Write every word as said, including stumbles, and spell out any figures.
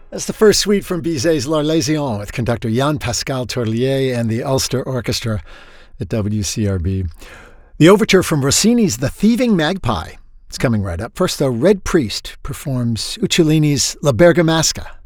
That's the first suite from Bizet's L'Arlésienne with conductor Yann-Pascal Tourlier and the Ulster Orchestra at W C R B. The overture from Rossini's The Thieving Magpie. It's coming right up. First, though, Red Priest performs Uccellini's La Bergamasca.